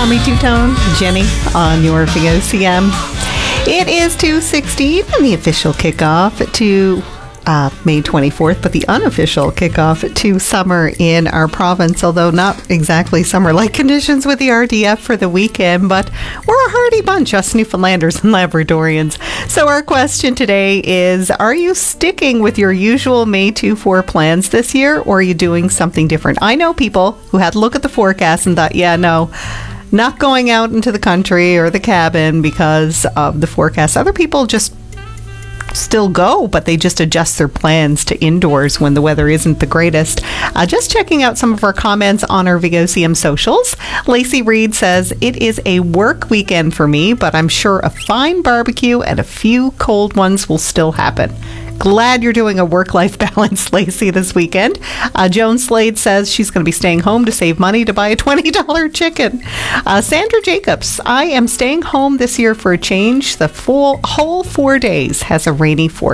Tommy Two-Tone, Jenny on your VOCM. It is 2:16 and the official kickoff to May 24th, but the unofficial kickoff to summer in our province, although not exactly summer-like conditions with the RDF for the weekend, but we're a hardy bunch, us Newfoundlanders and Labradorians. So our question today is, are you sticking with your usual May 2-4 plans this year, or are you doing something different? I know people who had to look at the forecast and thought, yeah, no, not going out into the country or the cabin because of the forecast. Other people just still go, but they just adjust their plans to indoors when the weather isn't the greatest. Just checking out some of our comments on our VOCM socials. Lacey Reed says, it is a work weekend for me, but I'm sure a fine barbecue and a few cold ones will still happen. Glad you're doing a work-life balance, Lacey, this weekend. Joan Slade says she's going to be staying home to save money to buy a $20 chicken. Sandra Jacobs, I am staying home this year for a change. The whole 4 days has a rainy forecast.